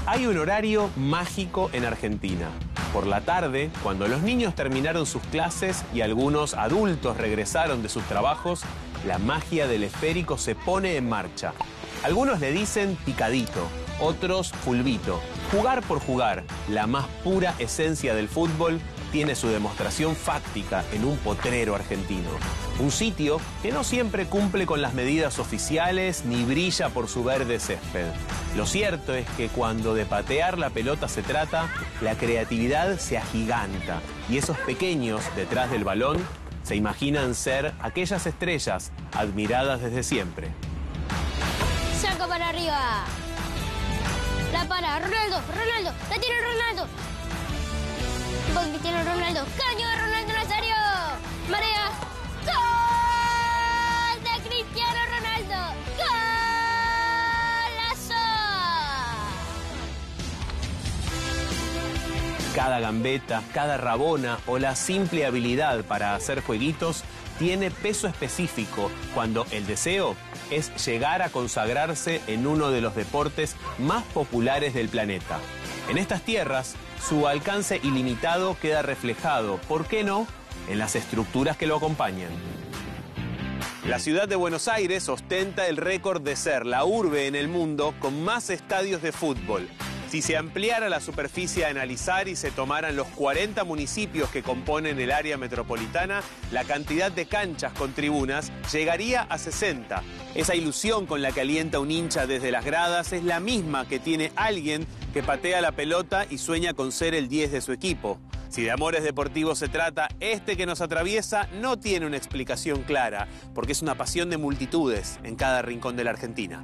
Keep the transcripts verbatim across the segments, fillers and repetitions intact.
Hay un horario mágico en Argentina. Por la tarde, cuando los niños terminaron sus clases y algunos adultos regresaron de sus trabajos, la magia del esférico se pone en marcha. Algunos le dicen picadito, otros fulbito. Jugar por jugar, la más pura esencia del fútbol, tiene su demostración fáctica en un potrero argentino. Un sitio que no siempre cumple con las medidas oficiales ni brilla por su verde césped. Lo cierto es que cuando de patear la pelota se trata, la creatividad se agiganta y esos pequeños detrás del balón se imaginan ser aquellas estrellas admiradas desde siempre. Saco para arriba. La para, Ronaldo, Ronaldo, la tiene Ronaldo. Con Cristiano Ronaldo, caño de Ronaldo Nazario. Marea. ¡Gol de Cristiano Ronaldo! ¡Golazo! Cada gambeta, cada rabona o la simple habilidad para hacer jueguitos tiene peso específico cuando el deseo es llegar a consagrarse en uno de los deportes más populares del planeta. En estas tierras, su alcance ilimitado queda reflejado, ¿por qué no?, en las estructuras que lo acompañan. La ciudad de Buenos Aires ostenta el récord de ser la urbe en el mundo con más estadios de fútbol. Si se ampliara la superficie a analizar y se tomaran los cuarenta municipios que componen el área metropolitana, la cantidad de canchas con tribunas llegaría a sesenta. Esa ilusión con la que alienta un hincha desde las gradas es la misma que tiene alguien que patea la pelota y sueña con ser el diez de su equipo. Si de amores deportivos se trata, este que nos atraviesa no tiene una explicación clara, porque es una pasión de multitudes en cada rincón de la Argentina.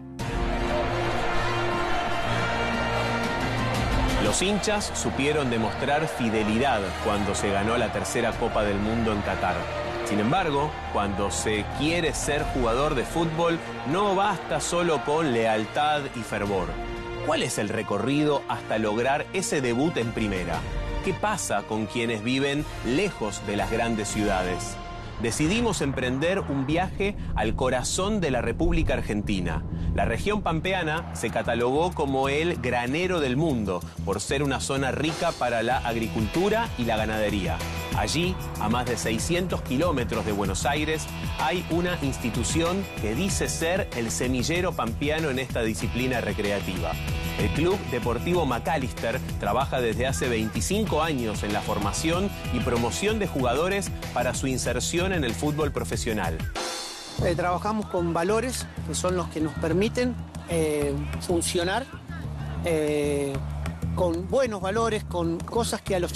Los hinchas supieron demostrar fidelidad cuando se ganó la tercera Copa del Mundo en Qatar. Sin embargo, cuando se quiere ser jugador de fútbol, no basta solo con lealtad y fervor. ¿Cuál es el recorrido hasta lograr ese debut en primera? ¿Qué pasa con quienes viven lejos de las grandes ciudades? Decidimos emprender un viaje al corazón de la República Argentina. La región pampeana se catalogó como el granero del mundo por ser una zona rica para la agricultura y la ganadería. Allí, a más de seiscientos kilómetros de Buenos Aires, hay una institución que dice ser el semillero pampeano en esta disciplina recreativa. El Club Deportivo Macalister trabaja desde hace veinticinco años en la formación y promoción de jugadores para su inserción en el fútbol profesional. Eh, trabajamos con valores que son los que nos permiten eh, funcionar eh, con buenos valores, con cosas que a los